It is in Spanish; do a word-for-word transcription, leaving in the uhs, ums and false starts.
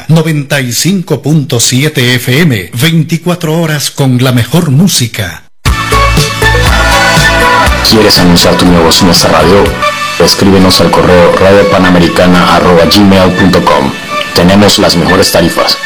noventa y cinco punto siete F M, veinticuatro horas con la mejor música. ¿Quieres anunciar tu negocio en esta radio? Escríbenos al correo radio panamericana arroba gmail punto com. Tenemos las mejores tarifas.